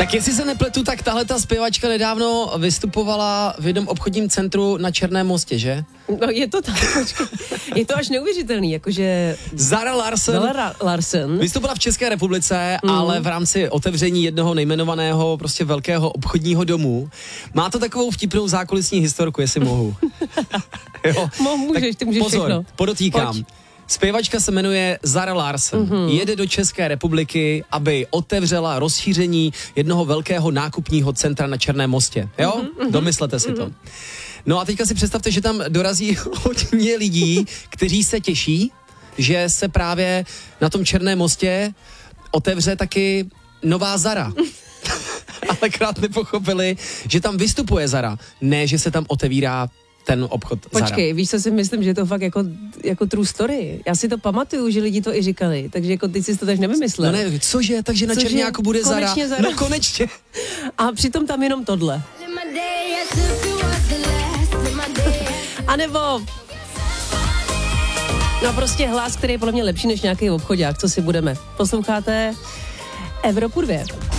Tak jestli se nepletu, tak tahle ta zpěvačka nedávno vystupovala v jednom obchodním centru na Černém mostě, že? No je to tak, počkej. Je to až neuvěřitelný, jakože... Zara Larsson vystoupila v České republice, ale v rámci otevření jednoho nejmenovaného prostě velkého obchodního domu. Má to takovou vtipnou zákulisní historku, jestli mohu. Jo? Můžeš, ty můžeš pozor, všechno. podotýkám. Pojď. Zpěvačka se jmenuje Zara Larsson. Jede do České republiky, aby otevřela rozšíření jednoho velkého nákupního centra na Černém mostě. Jo? Domyslete si to. No a teďka si představte, že tam dorazí hodně lidí, kteří se těší, že se právě na tom Černém mostě otevře taky nová Zara. Ale krát nepochopili, že tam vystupuje Zara, ne, že se tam otevírá ten obchod Zara. Počkej, víš, co si myslím, že je to fakt jako true story. Já si to pamatuju, že lidi to i říkali, takže jako ty jsi to tak nevymyslel. No ne, cože, takže na Černáku bude Zara. Zara. No konečně. A přitom tam jenom tohle. A nebo... No prostě hlas, který je podle mě lepší než nějaký obchodák, co si budeme. Posloucháte Evropu 2.